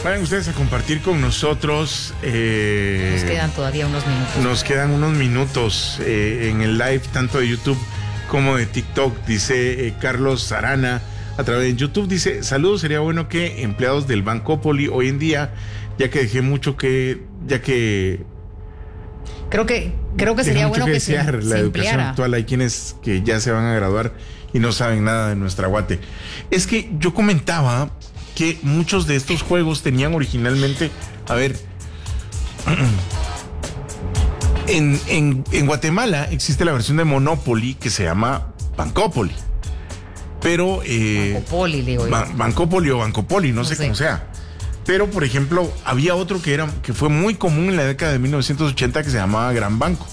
Vayan ustedes a compartir con nosotros. Nos quedan todavía unos minutos. Nos quedan unos minutos en el live, tanto de YouTube como de TikTok. Dice Carlos Sarana a través de YouTube. Dice: saludos, sería bueno que empleados del Bancopoli hoy en día, ya que dejé mucho que... Creo que sería bueno que se la educación empleara. actual. Hay quienes que ya se van a graduar y no saben nada de nuestra Guate. Es que yo comentaba que muchos de estos juegos tenían originalmente, a ver, en Guatemala existe la versión de Monopoly que se llama Bancopoli, pero Bancopoli, digo yo. Bancopoli o Bancopoli, no sé cómo sea. Pero, por ejemplo, había otro que fue muy común en la década de 1980 que se llamaba Gran Banco.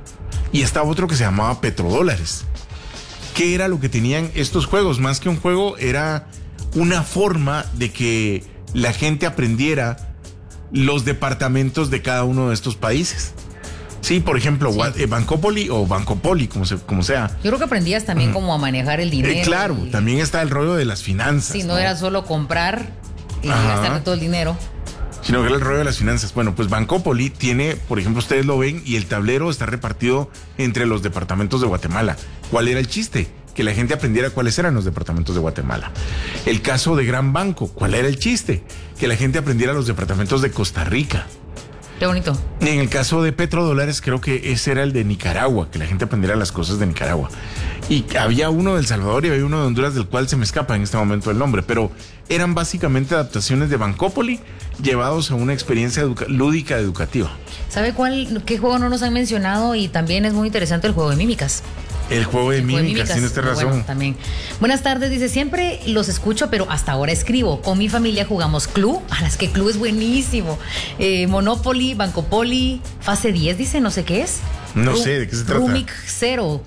Y estaba otro que se llamaba Petrodólares. ¿Qué era lo que tenían estos juegos? Más que un juego, era una forma de que la gente aprendiera los departamentos de cada uno de estos países. Sí, por ejemplo, sí. Bancopoli o Bancopoli, como sea. Yo creo que aprendías también como a manejar el dinero. Claro, también está el rollo de las finanzas. Sí, no era solo comprar y gastar todo el dinero, sino que era el rollo de las finanzas. Bueno, pues Bancopoli tiene, por ejemplo, ustedes lo ven, y el tablero está repartido entre los departamentos de Guatemala. ¿Cuál era el chiste? Que la gente aprendiera cuáles eran los departamentos de Guatemala. El caso de Gran Banco, ¿cuál era el chiste? Que la gente aprendiera los departamentos de Costa Rica. Qué bonito. En el caso de Petrodólares, creo que ese era el de Nicaragua, que la gente aprendiera las cosas de Nicaragua. Y había uno de El Salvador y había uno de Honduras, del cual se me escapa en este momento el nombre, pero eran básicamente adaptaciones de Bancopoli llevados a una experiencia lúdica educativa. ¿Sabe qué juego no nos han mencionado? Y también es muy interesante el juego de mímicas. El juego de mímicas, tiene usted razón. Bueno, también. Buenas tardes, dice, siempre los escucho, pero hasta ahora escribo. Con mi familia jugamos Club, es que Club es buenísimo. Monopoly, Bancopoli, Fase 10, dice, no sé qué es. No sé, ¿de qué se trata? Rumik Cero,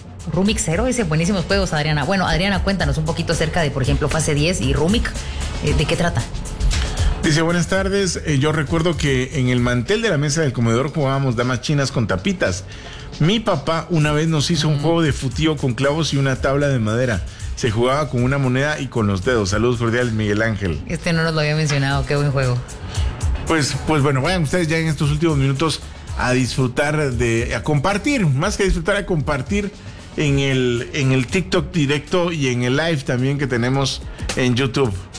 dice, buenísimos juegos, Adriana. Bueno, Adriana, cuéntanos un poquito acerca de, por ejemplo, Fase 10 y Rumik. ¿De qué trata? Dice, buenas tardes, yo recuerdo que en el mantel de la mesa del comedor jugábamos damas chinas con tapitas. Mi papá una vez nos hizo un juego de futío con clavos y una tabla de madera. Se jugaba con una moneda y con los dedos. Saludos cordiales, Miguel Ángel. No nos lo había mencionado, qué buen juego. Pues bueno, vayan ustedes ya en estos últimos minutos a disfrutar a compartir, más que disfrutar, a compartir en el TikTok directo y en el live también que tenemos en YouTube.